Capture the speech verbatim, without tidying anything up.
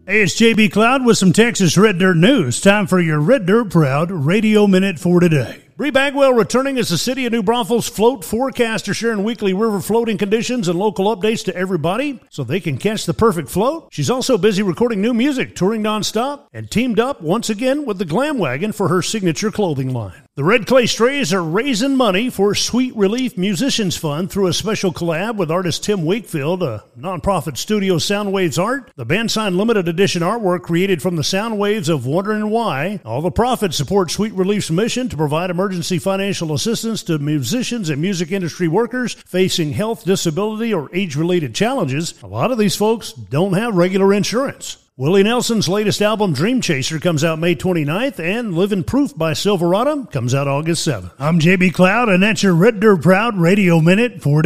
Hey, it's J B Cloud with some Texas Red Dirt news. Time for your Red Dirt Proud Radio Minute for today. Bree Bagwell returning as the City of New Braunfels float forecaster, sharing weekly river floating conditions and local updates to everybody so they can catch the perfect float. She's also busy recording new music, touring nonstop, and teamed up once again with the Glam Wagon for her signature clothing line. The Red Clay Strays are raising money for Sweet Relief Musicians Fund through a special collab with artist Tim Wakefield, a nonprofit studio Soundwaves Art. The band signed limited edition artwork created from the sound waves of Wondering Why. All the profits support Sweet Relief's mission to provide emergency financial assistance to musicians and music industry workers facing health, disability, or age-related challenges. A lot of these folks don't have regular insurance. Willie Nelson's latest album, Dream Chaser, comes out May twenty-ninth, and Living Proof by Silverado comes out August seventh. I'm J B Cloud, and that's your Red Dirt Proud Radio Minute for